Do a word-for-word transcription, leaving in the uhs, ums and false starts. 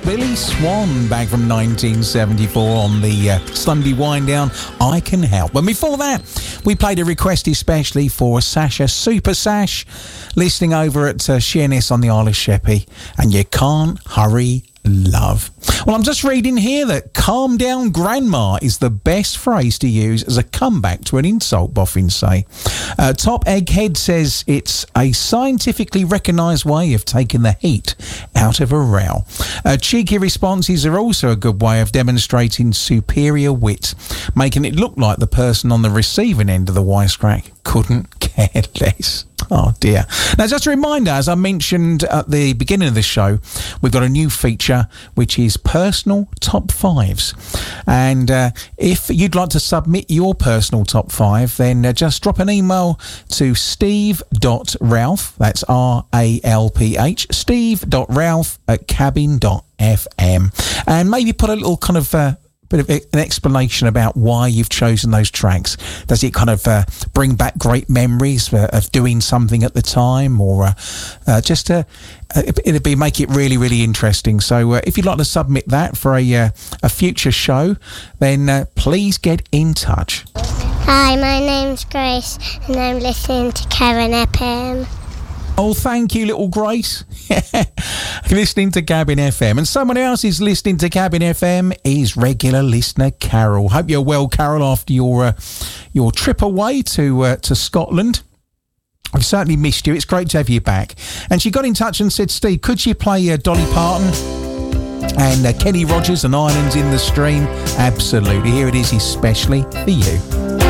Billy Swan back from nineteen seventy-four on the uh, Sunday wind down, I Can Help. And before that, we played a request especially for Sasha Super Sash, listening over at uh, Sheerness on the Isle of Sheppey, and You Can't Hurry Love. Well, I'm just reading here that calm down grandma is the best phrase to use as a comeback to an insult, boffins say. Uh, Top Egghead says it's a scientifically recognised way of taking the heat out of a row. Uh, cheeky responses are also a good way of demonstrating superior wit, making it look like the person on the receiving end of the wisecrack couldn't care less. Oh dear. Now, just a reminder, as I mentioned at the beginning of the show, we've got a new feature which is personal top fives. And uh, if you'd like to submit your personal top five, then uh, just drop an email to steve.ralph, that's R A L P H, steve.ralph at cabin dot f m. And maybe put a little kind of uh, bit of an explanation about why you've chosen those tracks. Does it kind of uh, bring back great memories uh, of doing something at the time, or uh, uh, just uh, it'd be make it really, really interesting. So uh, if you'd like to submit that for a uh, a future show, then uh, please get in touch. Hi, my name's Grace, and I'm listening to Karen F M. Oh, thank you, little Grace. Listening to Cabin F M. And someone else is listening to Cabin F M is regular listener Carol. Hope you're well, Carol, after your uh, your trip away to uh, to Scotland. I've certainly missed you. It's great to have you back. And she got in touch and said, Steve, could you play uh, Dolly Parton and uh, Kenny Rogers and Islands in the Stream? Absolutely. Here it is, especially for you.